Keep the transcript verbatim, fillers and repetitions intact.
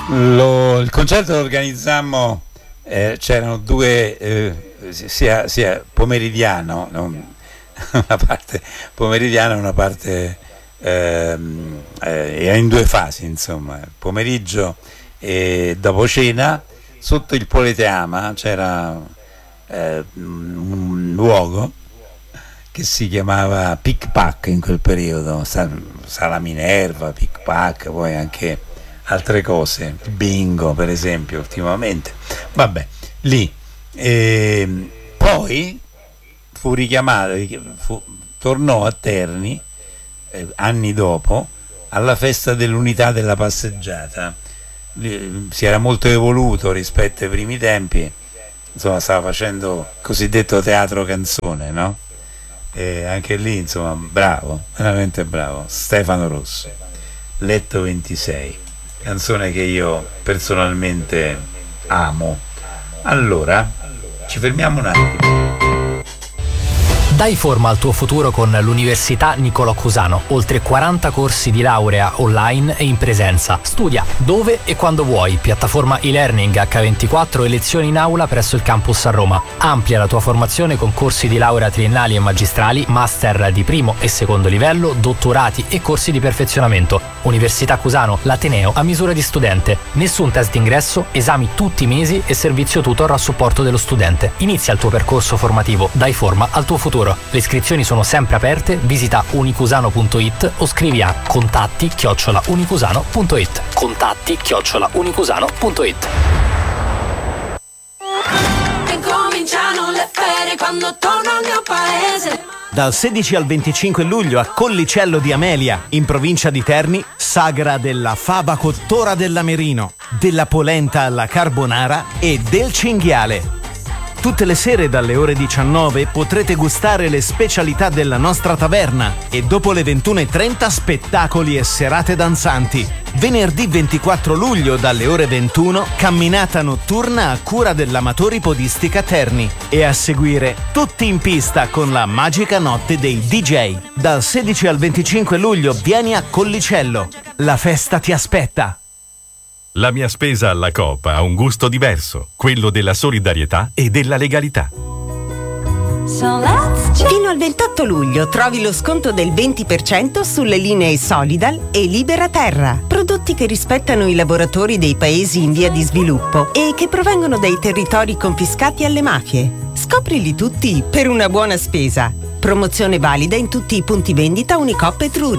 Lo, il concerto lo organizzammo, eh, c'erano due, eh, sia, sia pomeridiano, non, una parte pomeridiana e una parte ehm, eh, era in due fasi, insomma, pomeriggio e dopo cena. Sotto il Politeama c'era eh, un luogo che si chiamava Pic Pac in quel periodo, Sala Minerva, Pic Pac, poi anche altre cose, bingo per esempio ultimamente, vabbè, lì. E poi fu richiamato, fu, tornò a Terni eh, anni dopo alla festa dell'unità della passeggiata. Si era molto evoluto rispetto ai primi tempi, insomma stava facendo il cosiddetto teatro canzone, no? E anche lì insomma bravo, veramente bravo, Stefano Rosso, Letto ventisei, canzone che io personalmente amo. Allora ci fermiamo un attimo. Dai forma al tuo futuro con l'Università Niccolò Cusano. Oltre quaranta corsi di laurea online e in presenza. Studia dove e quando vuoi. Piattaforma e-learning acca ventiquattro e lezioni in aula presso il campus a Roma. Amplia la tua formazione con corsi di laurea triennali e magistrali, master di primo e secondo livello, dottorati e corsi di perfezionamento. Università Cusano, l'ateneo a misura di studente. Nessun test d'ingresso, esami tutti i mesi e servizio tutor a supporto dello studente. Inizia il tuo percorso formativo. Dai forma al tuo futuro. Le iscrizioni sono sempre aperte, visita unicusano punto it o scrivi a contatti chiocciola unicusano punto it. Contatti chiocciola unicusano punto it. E cominciano le ferie quando torno al mio paese. Dal sedici al venticinque luglio a Collicello di Amelia, in provincia di Terni, sagra della fava cottora dell'Amerino, della polenta alla carbonara e del cinghiale. Tutte le sere dalle ore diciannove potrete gustare le specialità della nostra taverna e dopo le ventuno e trenta spettacoli e serate danzanti. Venerdì ventiquattro luglio dalle ore ventuno camminata notturna a cura dell'Amatori Podistica Terni e a seguire tutti in pista con la magica notte dei D J. Dal sedici al venticinque luglio vieni a Collicello. La festa ti aspetta. La mia spesa alla Coop ha un gusto diverso, quello della solidarietà e della legalità. Fino al ventotto luglio trovi lo sconto del venti per cento sulle linee Solidal e Libera Terra, prodotti che rispettano i lavoratori dei paesi in via di sviluppo e che provengono dai territori confiscati alle mafie. Scoprili tutti per una buona spesa. Promozione valida in tutti i punti vendita Unicoop e Trudi.